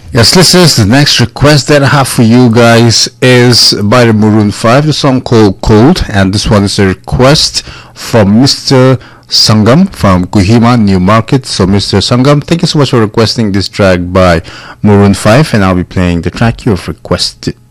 Yes, listeners, the next request that I have for you guys is by the Maroon 5, the song called Cold, and this one is a request from Mr. Sangam from Kohima, New Market. So, Mr. Sangam, thank you so much for requesting this track by Maroon 5, and I'll be playing the track you have requested.